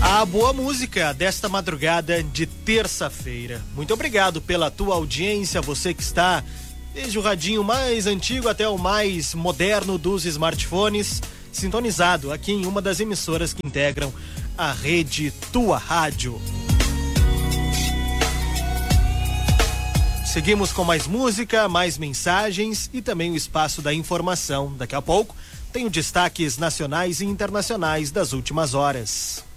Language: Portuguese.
A boa música desta madrugada de terça-feira. Muito obrigado pela tua audiência, você que está desde o radinho mais antigo até o mais moderno dos smartphones, sintonizado aqui em uma das emissoras que integram a rede Tua Rádio. Seguimos com mais música, mais mensagens e também o espaço da informação. Daqui a pouco tem os destaques nacionais e internacionais das últimas horas.